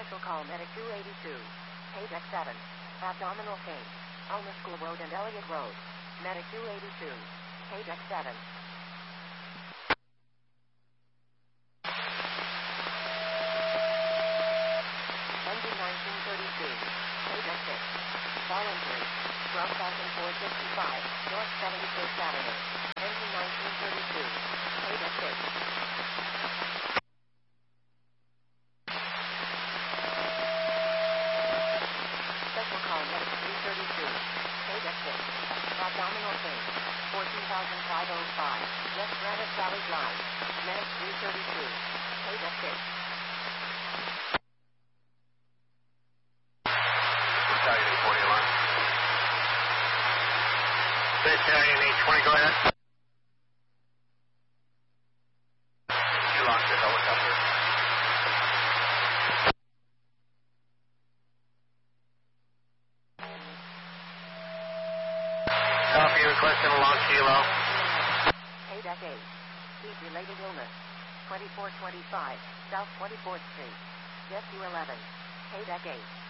Special call Medic 282. Paydeck 7. Abdominal pain. Elma School Road and Elliott Road. Medic 282. Paydeck 7. Engine 1932. Paydeck 6. Fall injury. 12,465. North 76th Avenue. Engine 1932. Paydeck 6. Special call Medic 332. Paydeck 6. Abdominal pain. 14,505. West Granite Valley Drive. Medic 332. Paydeck 6. Battalion 41. Battalion 820, go ahead. You lost the helicopter. Copy, requesting a launch kilo. Paydeck 8. Heat-related illness. 2425 South 24th Street. Jet 211. Paydeck 8.